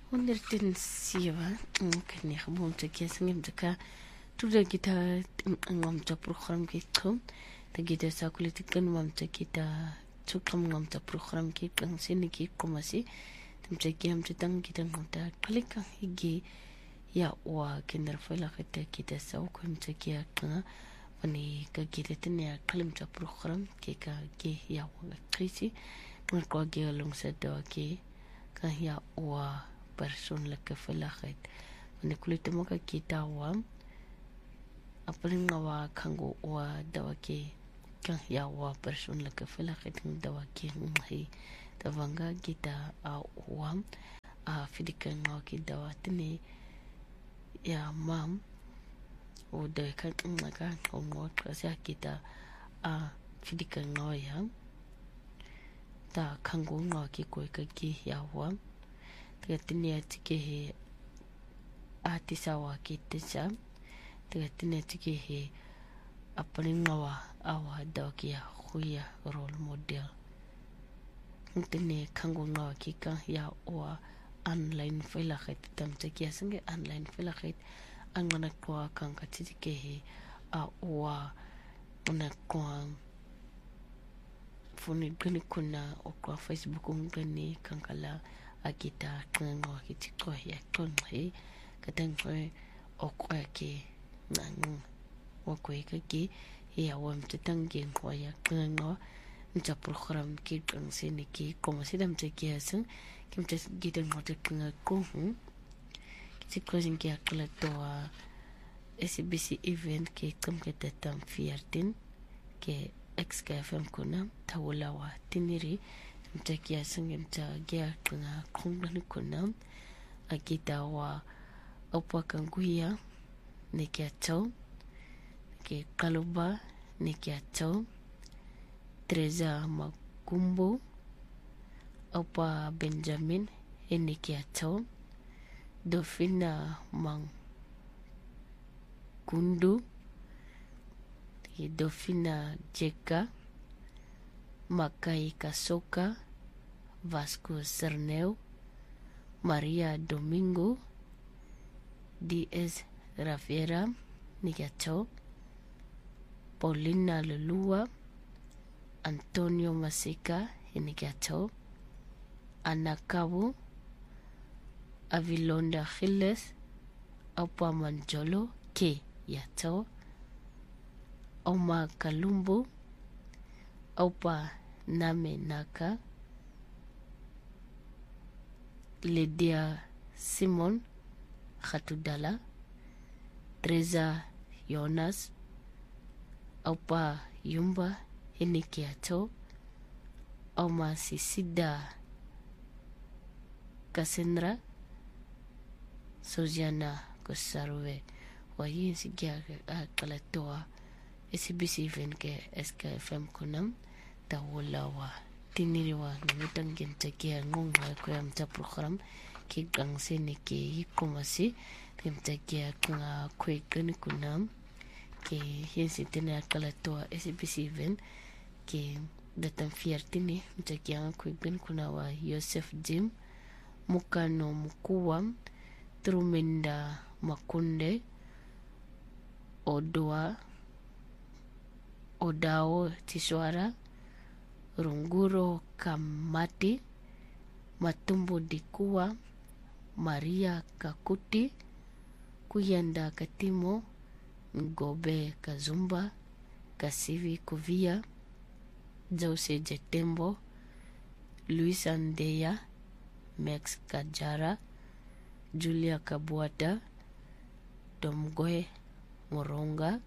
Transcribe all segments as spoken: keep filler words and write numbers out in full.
honderdtien zeven kani gebom te kiesing te ka tuda kita ngam ta program ki kom te kita sakulit kan ngam ta kita tukam ngam ta program ki kan sini ki komasi tem te kiam te tang kita ngam ta klik higi ya wa kinder fela kita kita sau kom te kia kan pani ka kita tenia kalim ta program ki ka ki ya wa krisi ngal ko ge long sa do ki ka ya wa persoonlijke veiligheid. Want ek kulit mo ka kita wa apaling wa kango wa dawaki kan ya wa persoonlijke veiligheid ng dawaki ngi tawanga kita a wa a fidikan nga ki dawatini ya mam o de kan nga ka ngo kasi kita a fidikan nga ya ta kango nga ki ko ka ki ya wa Tiga tike he ati sawa kita sa tiga tike he apaling ngawa awa dawakia huya role model tine kango ngawa kika ya wa online veiligheid tam tike sange online veiligheid angana kwa kanka tike he a wa una kwa funi gani kuna okwa Facebook ngani kankala akita kango kitiko ya konhe katangwe okwa ke nang wakwe ke ya wam tetangen kwa ya kango nta program ki kan sini ki como sidam te kiasen kim te gidan hote kanga ko hu kitiko sin ki akla to S B C event ke kam ke tetam viersteen ke X K F M kuna tawala wa tiniri mtakia singem ta gia kuna kongani kuna akita wa opa kanguya nikia tau ke kaluba nikia tau Teresa Makumbo opa Benjamin nikia tau Dofina Mangundu Dofina Jeka Makai Kasoka Vasco Cerneu Maria Domingo D S Rafiera Nigato Paulina Lulua Antonio Masika Nigato Ana Cabo Avilonda Giles Opa Manjolo Ke Yato Oma Kalumbu Opa Name Naka Lydia Simon Khatudala Teresa Jonas Opa Yumba Hinikiato Oma Sisida Cassandra Sojana Kosaruwe Wayin Sigia Kalatoa S B C event ke S K F M kunam tawulawa tiniriwa ngutang gentakia ngonga ko am ta program ki gang sene ke komasi gentakia nga kwe kan kunam ke yensi tena kala to S B C event ke datam viersteen gentakia kwe kan kunawa Joseph Jim Mukano Mukuwa Trumenda Makunde Odoa Odao Tiswara Runguro Kamati Matumbo Dikua Maria Kakuti Kuyanda Katimo Ngobe Kazumba Kasivi Kuvia Jose Jetembo Luis Andeya Max Kajara Julia Kabuata Domgoe Moronga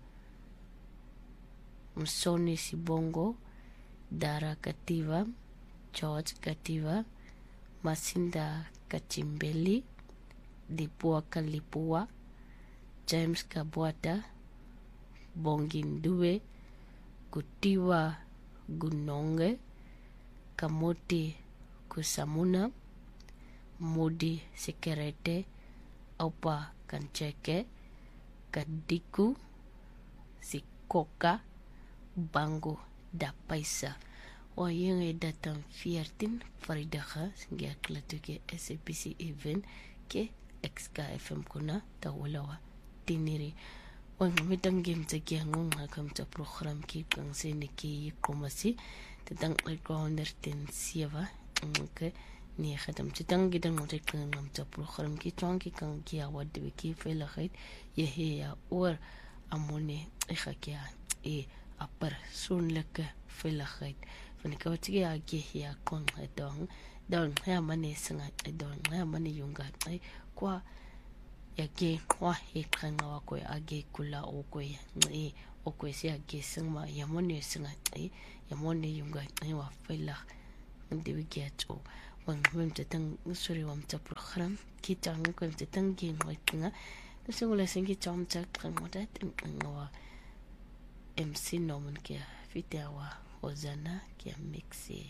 Msoni Sibongo Dara Kativa George Kativa Masinda Kachimbeli Dipua Kalipua James Kabuata Bongindue Kutiwa Gunonge Kamoti Kusamuna Modi Sekerete Opa Kancheke Kadiku Sikoka Bango da Paisa wa yenge datan veertien vrijdag singia klatuke S A B C event ke X K F M kuna tawalawa tiniri wan mitang game tsakia ngonga kam tsa program ki kang sene ki komasi tetang recorder ten sieva ke ni khatam tang gidang mo tekang ngam tsa program ki tong ki kang ki awad de ki felagait ye he ya or amone ikhakia e apar sunlike veiligheid van die kawatjie age hier kon gedang dan ja mane singa dan ja mane yunga ai kwa yake kwa he kanga wako age kula okwe e okwe si age singa yamone singa ai yamone yunga ai wa veilig ndi wigetso wan mem tetang suri wam ta program kitang ko tetang gen wakinga singula singi chamcha kangmodat ngawa M C Norman kia fitawa Hosanna kia mixi.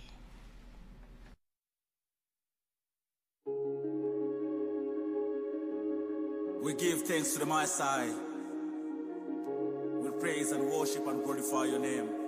We give thanks to the Most High. We praise and worship and glorify your name.